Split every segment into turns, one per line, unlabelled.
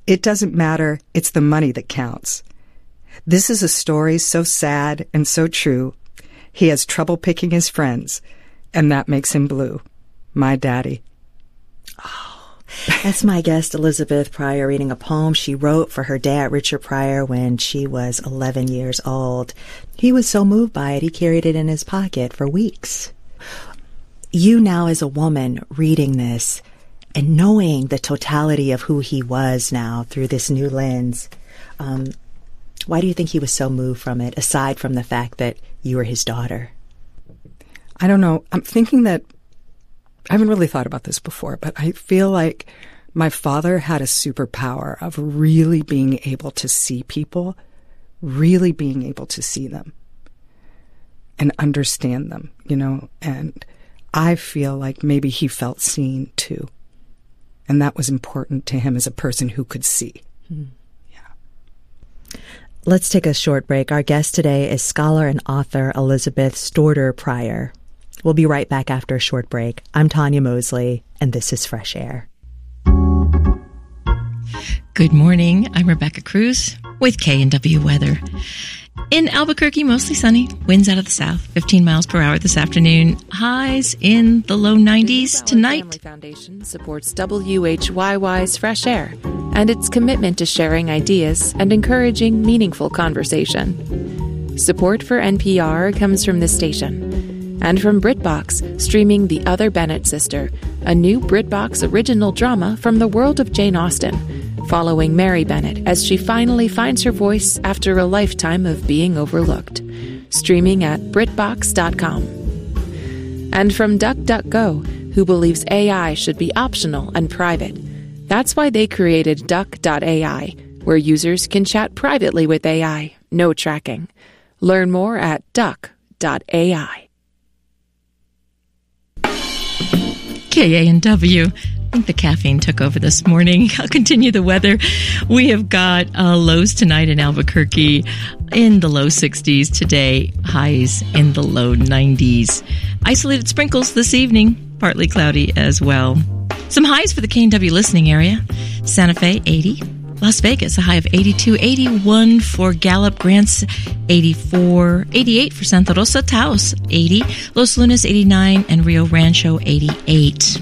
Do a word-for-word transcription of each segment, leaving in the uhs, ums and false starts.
It doesn't matter. It's the money that counts. This is a story so sad and so true. He has trouble picking his friends, and that makes him blue. My daddy.
Oh, that's my guest, Elizabeth Pryor, reading a poem she wrote for her dad, Richard Pryor, when she was eleven years old. He was so moved by it, he carried it in his pocket for weeks. You now, as a woman, reading this and knowing the totality of who he was now through this new lens, um, why do you think he was so moved from it, aside from the fact that you were his daughter?
I don't know. I'm thinking that I haven't really thought about this before, but I feel like my father had a superpower of really being able to see people, really being able to see them and understand them, you know, and I feel like maybe he felt seen too. And that was important to him as a person who could see. Hmm. Yeah.
Let's take a short break. Our guest today is scholar and author Elizabeth Storter Pryor. We'll be right back after a short break. I'm Tanya Mosley, and this is Fresh Air.
Good morning. I'm Rebecca Cruz with K and W Weather. In Albuquerque, mostly sunny. Winds out of the south, fifteen miles per hour this afternoon. Highs in the low nineties tonight.
The Family Foundation supports W H Y Y's Fresh Air and its commitment to sharing ideas and encouraging meaningful conversation. Support for N P R comes from this station and from BritBox, streaming The Other Bennett Sister, a new BritBox original drama from the world of Jane Austen, following Mary Bennett as she finally finds her voice after a lifetime of being overlooked. Streaming at Britbox dot com. And from DuckDuckGo, who believes A I should be optional and private. That's why they created Duck dot A I, where users can chat privately with A I, no tracking. Learn more at Duck dot A I.
K A N W. I think the caffeine took over this morning. I'll continue the weather. We have got uh, lows tonight in Albuquerque in the low sixties. Today, highs in the low nineties. Isolated sprinkles this evening, partly cloudy as well. Some highs for the K and W listening area. Santa Fe, eighty. Las Vegas, a high of eighty-two. eighty-one for Gallup, Grants, eighty-four. eighty-eight for Santa Rosa, Taos, eighty. Los Lunas, eighty-nine. And Rio Rancho, eighty-eight.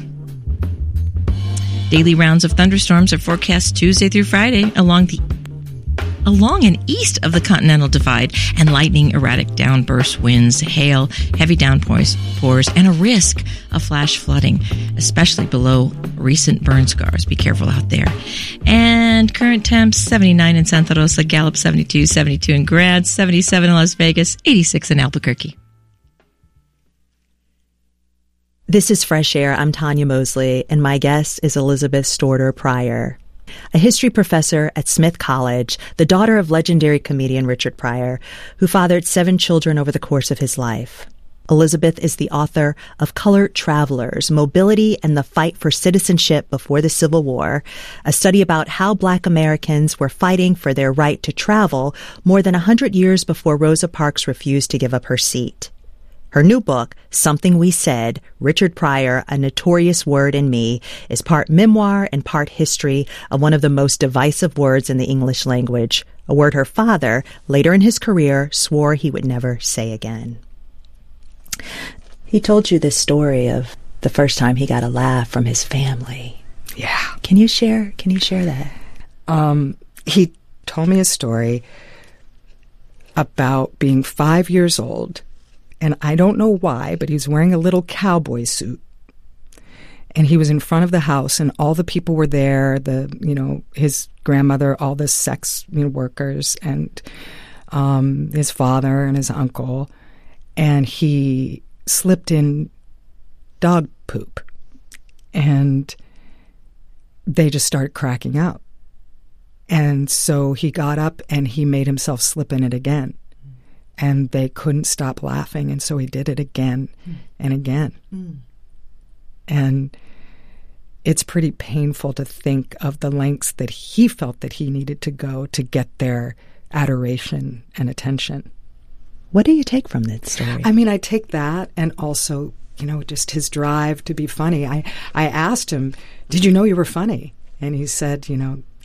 Daily rounds of thunderstorms are forecast Tuesday through Friday along the along and east of the Continental Divide, and lightning, erratic downburst winds, hail, heavy downpours, pours, and a risk of flash flooding, especially below recent burn scars. Be careful out there. And current temps, seventy-nine in Santa Rosa, Gallup seventy-two, seventy-two in Grants, seventy-seven in Las Vegas, eighty-six in Albuquerque.
This is Fresh Air. I'm Tanya Mosley, and my guest is Elizabeth Storter Pryor, a history professor at Smith College, the daughter of legendary comedian Richard Pryor, who fathered seven children over the course of his life. Elizabeth is the author of Colored Travelers, Mobility and the Fight for Citizenship Before the Civil War, a study about how Black Americans were fighting for their right to travel more than one hundred years before Rosa Parks refused to give up her seat. Her new book, Something We Said, Richard Pryor, A Notorious Word in Me, is part memoir and part history of one of the most divisive words in the English language, a word her father, later in his career, swore he would never say again. He told you this story of the first time he got a laugh from his family.
Yeah.
Can you share, can you share that?
Um, he told me a story about being five years old. And I don't know why, but he was wearing a little cowboy suit. And he was in front of the house, and all the people were there, the, you know, his grandmother, all the sex you know, workers, and um, his father and his uncle. And he slipped in dog poop. And they just started cracking up. And so he got up and he made himself slip in it again. And they couldn't stop laughing, and so he did it again mm. and again. Mm. And it's pretty painful to think of the lengths that he felt that he needed to go to get their adoration and attention.
What do you take from that story?
I mean, I take that, and also, you know, just his drive to be funny. I, I asked him, did you know you were funny? And he said, you know,